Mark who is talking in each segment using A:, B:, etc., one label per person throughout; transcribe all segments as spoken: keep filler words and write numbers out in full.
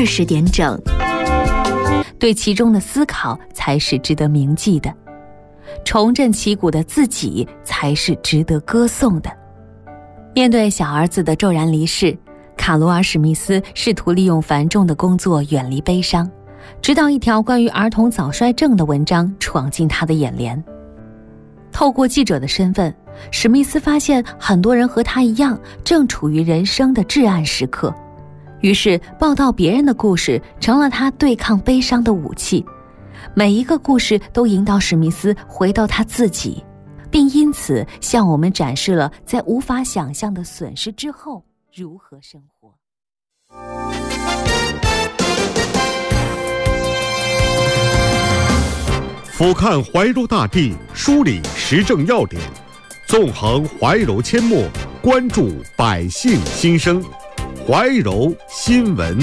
A: 二十点整。对其中的思考才是值得铭记的，重振旗鼓的自己才是值得歌颂的。面对小儿子的骤然离世，卡罗尔·史密斯试图利用繁重的工作远离悲伤，直到一条关于儿童早衰症的文章闯进他的眼帘。透过记者的身份，史密斯发现很多人和他一样正处于人生的至暗时刻，于是报道别人的故事成了他对抗悲伤的武器。每一个故事都引导史密斯回到他自己，并因此向我们展示了在无法想象的损失之后如何生活。
B: 俯瞰怀柔大地，梳理时政要点，纵横怀柔阡陌，关注百姓心声。怀柔新闻。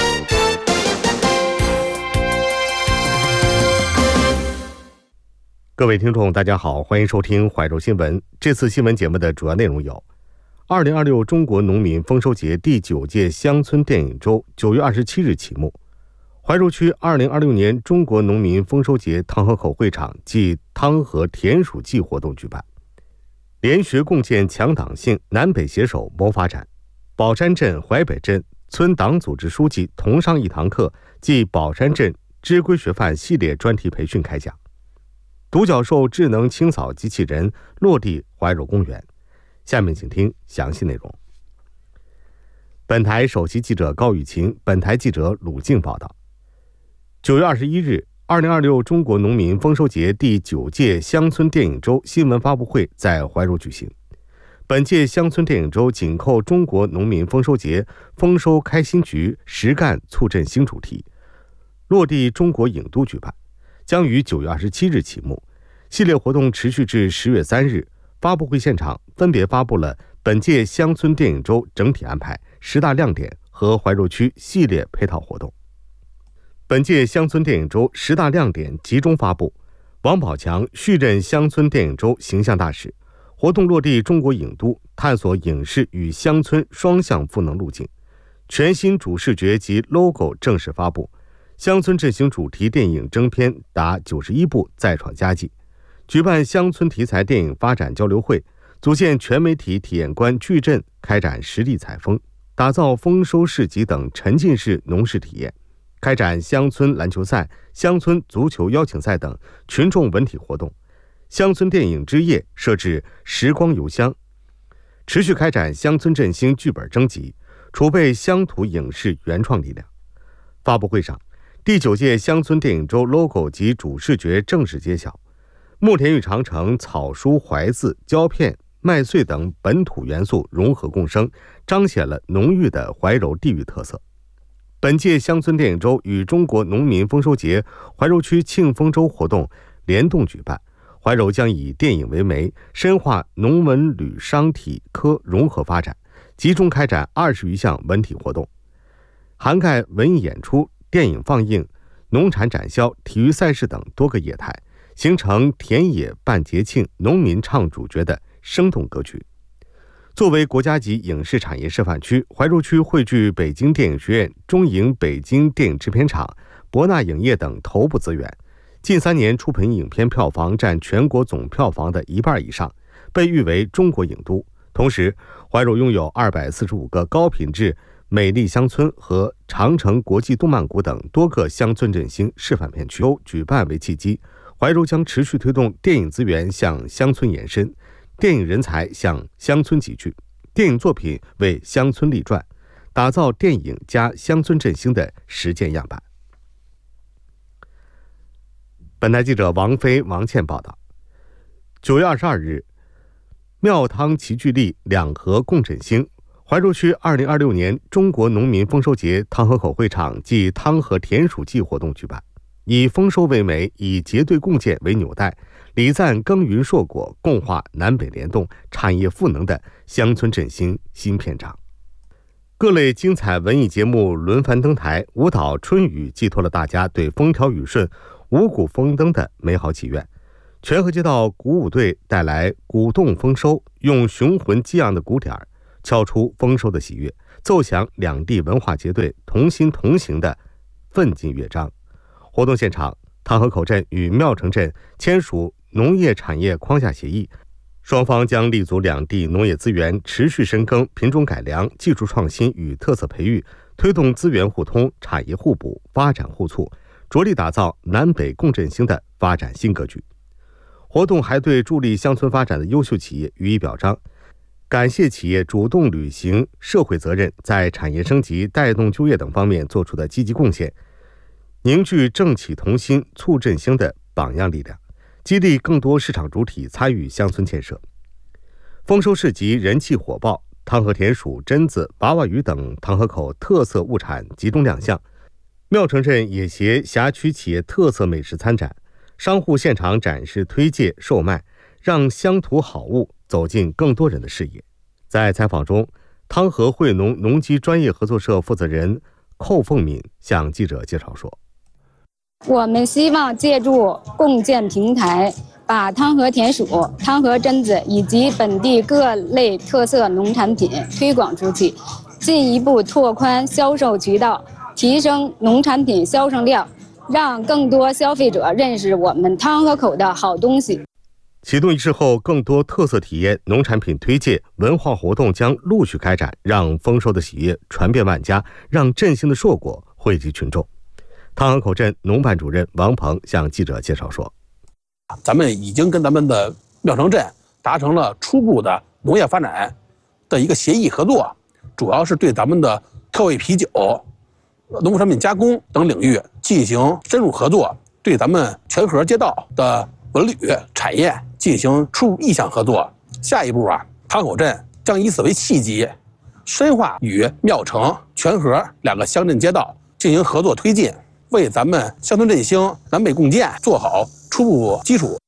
B: 各位听众大家好，欢迎收听怀柔新闻。这次新闻节目的主要内容有：二零二六中国农民丰收节第九届乡村电影周九月二十七日启幕。怀柔区二零二六年中国农民丰收节汤河口会场暨汤河田鼠季活动举办。联学共建强党性，南北携手谋发展。宝山镇淮北镇村党组织书记同上一堂课暨宝山镇知规学范系列专题培训开讲。独角兽智能清扫机器人落地怀柔公园。下面请听详细内容。本台首席记者高雨晴，本台记者鲁静报道。九月二十一日，二零二六中国农民丰收节第九届乡村电影周新闻发布会在怀柔举行。本届乡村电影周紧扣中国农民丰收节丰收开新局，实干促振兴主题，落地中国影都举办，将于九月二十七日启幕。系列活动持续至十月三日。发布会现场分别发布了本届乡村电影周整体安排、十大亮点和怀柔区系列配套活动。本届乡村电影周十大亮点集中发布，王宝强续任乡村电影周形象大使，活动落地中国影都，探索影视与乡村双向赋能路径。全新主视觉及 logo 正式发布，乡村振兴主题电影征片达九十一部，再创佳绩。举办乡村题材电影发展交流会，组建全媒体体验官矩阵，开展实地采风，打造丰收市集等沉浸式农事体验，开展乡村篮球赛、乡村足球邀请赛等群众文体活动。乡村电影之夜设置时光邮箱，持续开展乡村振兴剧本征集，储备乡土影视原创力量。发布会上，第九届乡村电影周 logo 及主视觉正式揭晓。慕田峪长城、草书、怀字、胶片、麦穗等本土元素融合共生，彰显了浓郁的怀柔地域特色。本届乡村电影周与中国农民丰收节怀柔区庆丰周活动联动举办，怀柔将以电影为媒，深化农文旅商体科融合发展，集中开展二十余项文体活动，涵盖文艺演出、电影放映、农产展销、体育赛事等多个业态，形成田野办节庆、农民唱主角的生动格局。作为国家级影视产业示范区，怀柔区汇聚北京电影学院、中影北京电影制片厂、博纳影业等头部资源，近三年出品影片票房占全国总票房的一半以上，被誉为中国影都。同时，怀柔拥有二百四十五个高品质美丽乡村和长城国际动漫谷等多个乡村振兴示范片区。举办为契机，怀柔将持续推动电影资源向乡村延伸，电影人才向乡村集聚，电影作品为乡村立传，打造电影加乡村振兴的实践样板。本台记者王飞、王倩报道。九月二十二日，庙汤齐聚力，两河共振兴。怀柔区二零二六年中国农民丰收节汤河口会场暨汤河田鼠季活动举办，以丰收为媒，以结对共建为纽带，礼赞耕耘硕果，共话南北联动、产业赋能的乡村振兴新篇章。各类精彩文艺节目轮番登台，舞蹈春雨寄托了大家对风调雨顺、五谷丰登的美好祈愿。全河街道鼓舞队带来鼓动丰收，用雄浑激昂的鼓点敲出丰收的喜悦， 奏响两地文化结对同心同行的奋进乐章。活动现场，汤河口镇与庙城镇签署农业产业框架协议，双方将立足两地农业资源，持续深耕品种改良、技术创新与特色培育，推动资源互通、产业互补、发展互促，着力打造南北共振兴的发展新格局。活动还对助力乡村发展的优秀企业予以表彰，感谢企业主动履行社会责任，在产业升级、带动就业等方面做出的积极贡献，凝聚政企同心、促振兴的榜样力量，激励更多市场主体参与乡村建设。丰收市集人气火爆，汤河田鼠、榛子、娃娃鱼等汤河口特色物产集中亮相。庙城镇也携辖区企业特色美食参展，商户现场展示推介售卖，让乡土好物走进更多人的视野。在采访中，汤河惠农农机专业合作社负责人寇凤敏向记者介绍说，
C: 我们希望借助共建平台，把汤河田鼠、汤河榛子以及本地各类特色农产品推广出去，进一步拓宽销售渠道，提升农产品销售量，让更多消费者认识我们汤河口的好东西。
B: 启动仪式后，更多特色体验、农产品推介、文化活动将陆续开展，让丰收的喜悦传遍万家，让振兴的硕果惠及群众。汤河口镇农办主任王鹏向记者介绍说，
D: 咱们已经跟咱们的庙城镇达成了初步的农业发展的一个协议合作，主要是对咱们的特味啤酒、农副产品加工等领域进行深入合作，对咱们全河街道的文旅产业进行初步意向合作。下一步啊，汤河口镇将以此为契机，深化与庙城、全河两个乡镇街道进行合作推进，为咱们乡村振兴、南北共建做好初步基础。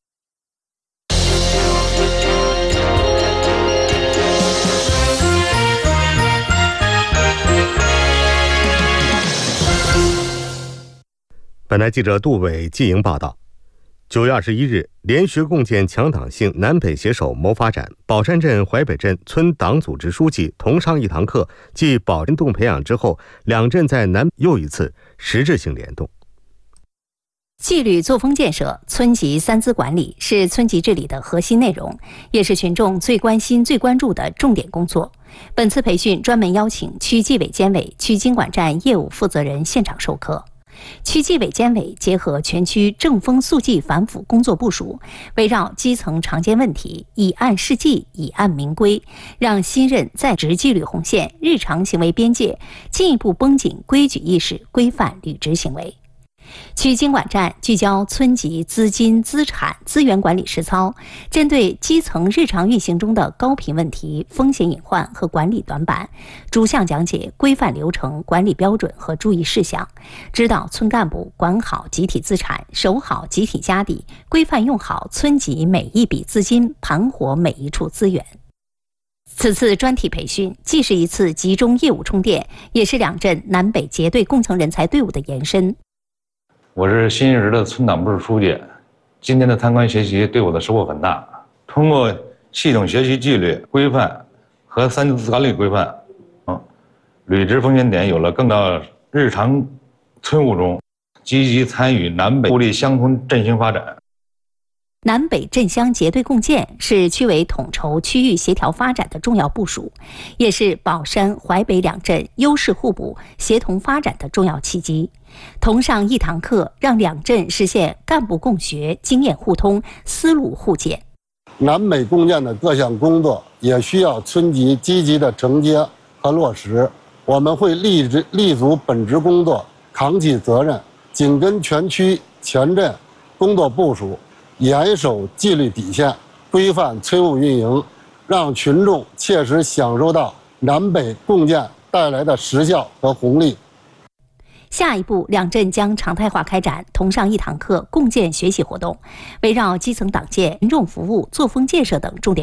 B: 本台记者杜伟记营报道。九月二十一日，联学共建强党性，南北携手谋发展。宝山镇淮北镇村党组织书记同上一堂课，继保振动培养之后，两镇在南又一次实质性联动。
A: 纪律作风建设、村级三资管理是村级治理的核心内容，也是群众最关心、最关注的重点工作。本次培训专门邀请区纪委监委、区经管站业务负责人现场授课。区纪委监委结合全区正风肃纪反腐工作部署，围绕基层常见问题，以案释纪，以案明规，让新任在职纪律红线、日常行为边界进一步绷紧规矩意识，规范履职行为。区经管站聚焦村级资金、资产、资源管理实操，针对基层日常运行中的高频问题、风险隐患和管理短板，逐项讲解规范流程、管理标准和注意事项，指导村干部管好集体资产，守好集体家底，规范用好村级每一笔资金，盘活每一处资源。此次专题培训既是一次集中业务充电，也是两镇南北结对共层人才队伍的延伸。
E: 我是新任的村党部书记，今天的参观学习对我的收获很大。通过系统学习纪律规范和三资管理规范，嗯，履职风险点有了更到日常村务中，积极参与南北互利乡村振兴发展。
A: 南北镇乡结对共建是区委统筹区域协调发展的重要部署，也是宝山、淮北两镇优势互补、协同发展的重要契机。同上一堂课，让两镇实现干部共学、经验互通、思路互鉴。
F: 南北共建的各项工作也需要村级积极的承接和落实。我们会立志立足本职工作，扛起责任，紧跟全区全镇工作部署，严守纪律底线，规范村务运营，让群众切实享受到南北共建带来的实效和红利。
A: 下一步，两镇将常态化开展同上一堂课共建学习活动，围绕基层党建、群众服务、作风建设等重点